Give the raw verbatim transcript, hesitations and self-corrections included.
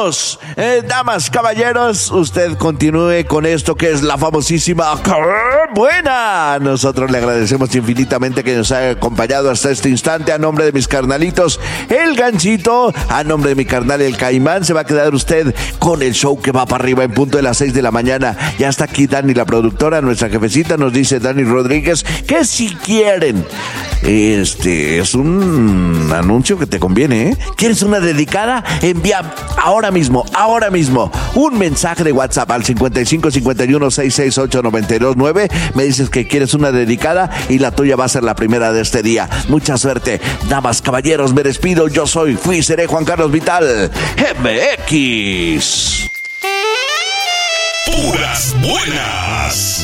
vamos. Eh, damas, caballeros, usted continúe con esto que es la famosísima ¡Qué buena! Nosotros le agradecemos infinitamente que nos haya acompañado hasta este instante. A nombre de mis carnalitos, el Gancito, a nombre de mi carnal, el Caimán, se va a quedar usted con el show que va para arriba en punto de las seis de la mañana. Ya está aquí Dani, la productora, nuestra jefecita, nos dice Dani Rodríguez, que si quieren, este es un anuncio que te conviene, ¿eh? ¿Quieres una dedicada? Envía ahora mismo, ahora mismo, un mensaje de WhatsApp al cincuenta y cinco cincuenta y uno sesenta y seis ocho noventa y dos nueve. Me dices que quieres una dedicada y la tuya va a ser la primera de este día. Mucha suerte. Damas, caballeros, me despido. Yo soy, fui y seré Juan Carlos Vital, M X. Puras buenas.